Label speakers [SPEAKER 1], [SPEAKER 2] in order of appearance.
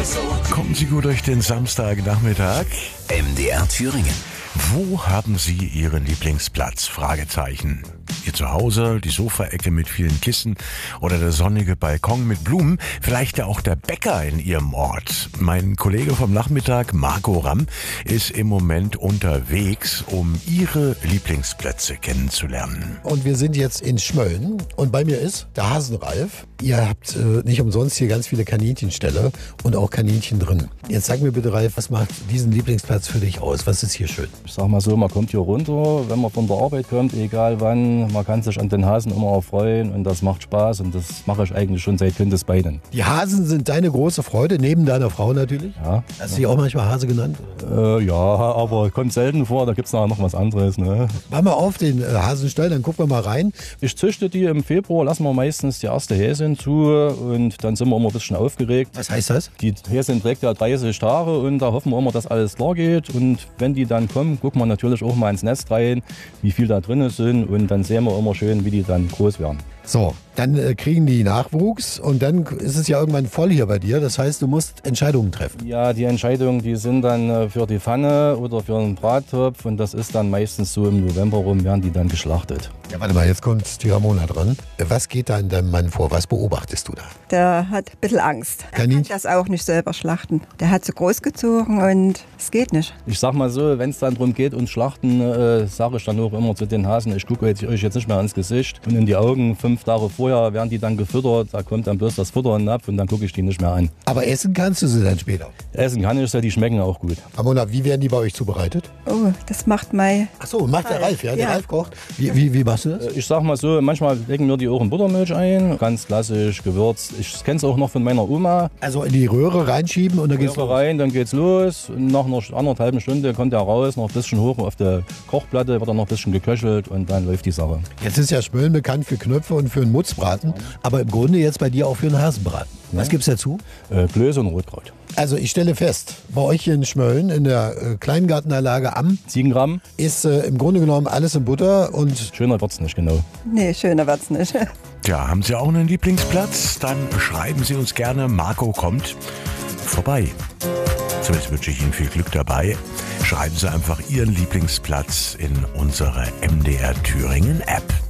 [SPEAKER 1] Kommen Sie gut durch den Samstagnachmittag.
[SPEAKER 2] MDR Thüringen.
[SPEAKER 1] Wo haben Sie Ihren Lieblingsplatz? Fragezeichen. Ihr Zuhause, die Sofaecke mit vielen Kissen oder der sonnige Balkon mit Blumen, vielleicht ja auch der Bäcker in Ihrem Ort. Mein Kollege vom Nachmittag, Marco Ramm, ist im Moment unterwegs, um Ihre Lieblingsplätze kennenzulernen.
[SPEAKER 3] Und wir sind jetzt in Schmölln und bei mir ist der Hasenralf. Ihr habt nicht umsonst hier ganz viele Kaninchenställe und auch Kaninchen drin. Jetzt sag mir bitte, Ralf, was macht diesen Lieblingsplatz für dich aus? Was ist hier schön?
[SPEAKER 4] Ich sag mal so, man kommt hier runter, wenn man von der Arbeit kommt, egal wann. Man kann sich an den Hasen immer erfreuen und das macht Spaß und das mache ich eigentlich schon seit Kindesbeinen.
[SPEAKER 3] Die Hasen sind deine große Freude, neben deiner Frau natürlich?
[SPEAKER 4] Ja.
[SPEAKER 3] Hast du dich auch manchmal Hase genannt?
[SPEAKER 4] Ja, aber kommt selten vor, da gibt es noch was anderes. Ne?
[SPEAKER 3] Mach mal auf den Hasenstall, dann gucken wir mal rein.
[SPEAKER 4] Ich züchte die im Februar, lassen wir meistens die erste Häsin zu und dann sind wir immer ein bisschen aufgeregt.
[SPEAKER 3] Was heißt das?
[SPEAKER 4] Die Häsin trägt ja 30 Tage und da hoffen wir immer, dass alles klar geht. Und wenn die dann kommen, gucken wir natürlich auch mal ins Nest rein, wie viel da drin sind und dann sehen wir immer schön, wie die dann groß werden.
[SPEAKER 3] So, dann kriegen die Nachwuchs und dann ist es ja irgendwann voll hier bei dir. Das heißt, du musst Entscheidungen treffen.
[SPEAKER 4] Ja, die Entscheidungen, die sind dann für die Pfanne oder für einen Brattopf und das ist dann meistens so im November rum, werden die dann geschlachtet.
[SPEAKER 3] Ja, warte mal, jetzt kommt die Ramona dran. Was geht da in deinem Mann vor? Was beobachtest du da?
[SPEAKER 5] Der hat ein bisschen Angst. Er kann
[SPEAKER 3] Kaninchen?
[SPEAKER 5] das auch nicht selber schlachten. Der hat so groß gezogen und es geht nicht.
[SPEAKER 4] Ich sag mal so, wenn es dann darum geht und Schlachten, sage ich dann auch immer zu den Hasen, ich gucke euch jetzt nicht mehr ans Gesicht und in die Augen. 5 Tage vorher werden die dann gefüttert, da kommt dann bloß das Futter in den Napf und dann gucke ich die nicht mehr an.
[SPEAKER 3] Aber essen kannst du sie dann später.
[SPEAKER 4] Essen kann ich sie, die schmecken auch gut.
[SPEAKER 3] Ramona, wie werden die bei euch zubereitet?
[SPEAKER 5] Oh, das macht Mai.
[SPEAKER 3] Ach so, macht der Ralf, ja? Der
[SPEAKER 5] Ja.
[SPEAKER 3] Ralf kocht. Wie machst du das?
[SPEAKER 4] Ich sag mal so, manchmal legen wir die auch in Buttermilch ein, ganz klassisch, gewürzt. Ich kenne es auch noch von meiner Oma.
[SPEAKER 3] Also in die Röhre reinschieben und dann geht's
[SPEAKER 4] Röhre rein, dann geht's los. Und nach einer anderthalben Stunde kommt er raus, noch ein bisschen hoch auf der Kochplatte, wird dann noch ein bisschen geköchelt und dann läuft die Sache.
[SPEAKER 3] Jetzt ist ja Schmölln bekannt für Knöpfe und für einen Mutzbraten, aber im Grunde jetzt bei dir auch für einen Hasenbraten. Was gibt's dazu?
[SPEAKER 4] Klöße und Rotkraut.
[SPEAKER 3] Also ich stelle fest, bei euch hier in Schmölln in der Kleingartenanlage am
[SPEAKER 4] 7 Gramm,
[SPEAKER 3] ist im Grunde genommen alles in Butter und
[SPEAKER 4] schöner wird's nicht, genau.
[SPEAKER 5] Nee, schöner wird's nicht.
[SPEAKER 1] Tja, haben Sie auch einen Lieblingsplatz? Dann schreiben Sie uns gerne. Marco kommt vorbei. Zumindest wünsche ich Ihnen viel Glück dabei. Schreiben Sie einfach Ihren Lieblingsplatz in unsere MDR Thüringen App.